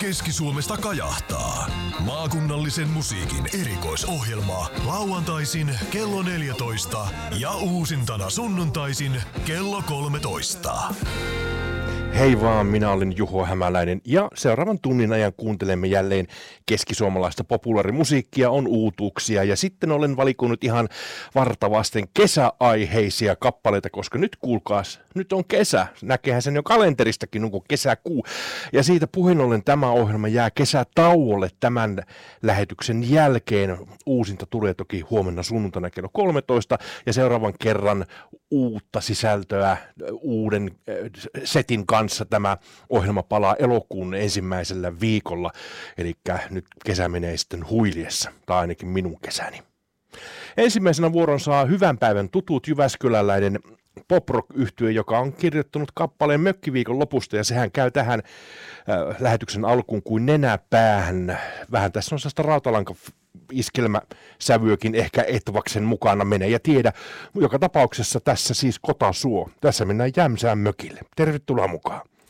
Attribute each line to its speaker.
Speaker 1: Keski-Suomesta kajahtaa. Maakunnallisen musiikin erikoisohjelma lauantaisin kello 14 ja uusintana sunnuntaisin kello 13.
Speaker 2: Hei vaan, minä olen Juho Hämäläinen ja seuraavan tunnin ajan kuuntelemme jälleen keskisuomalaista populaarimusiikkia, on uutuuksia ja sitten olen valikoinut ihan vartavasten kesäaiheisia kappaleita, koska nyt kuulkaas, nyt on kesä, näkehän sen jo kalenteristakin, onko kesäkuu ja siitä puheen ollen tämä ohjelma jää kesätauolle tämän lähetyksen jälkeen. Uusinta tulee toki huomenna sunnuntaina kello 13 ja seuraavan kerran uutta sisältöä uuden setin kanssa tämä ohjelma palaa elokuun ensimmäisellä viikolla, eli nyt kesä menee sitten huiliessa, tai ainakin minun kesäni. Ensimmäisenä vuoron saa Hyvän päivän tutut jyväskyläläinen pop-rock-yhtye, joka on kirjoittanut kappaleen Mökkiviikon lopusta, ja sehän käy tähän lähetyksen alkuun kuin nenäpäähän. Vähän tässä on sellaista rautalanka-iskelmäsävyökin ehkä Etvaksen mukana, mene ja tiedä. Joka tapauksessa tässä siis Kotasuo. Tässä mennään Jämsään mökille. Tervetuloa mukaan.